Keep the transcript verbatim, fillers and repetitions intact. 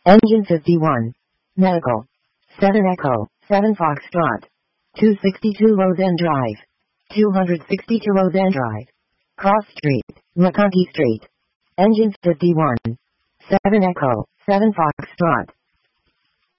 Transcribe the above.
Engine fifty-one. Medical. seven Echo, seven Foxtrot. two sixty-two Roseanne Drive. two sixty-two Roseanne Drive. Cross Street, McConkey Street. Engine fifty-one. seven Echo, seven Foxtrot.